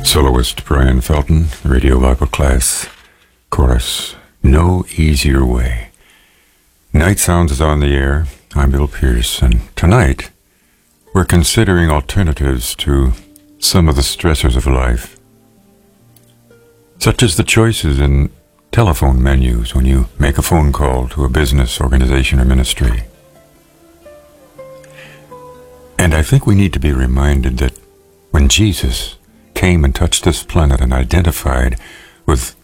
Soloist Brian Felton, Radio Bible Class, Chorus, No Easier Way. Night Sounds is on the air. I'm Bill Pierce, and tonight we're considering alternatives to some of the stressors of life, such as the choices in telephone menus when you make a phone call to a business, organization, or ministry. And I think we need to be reminded that when Jesus came and touched this planet and identified with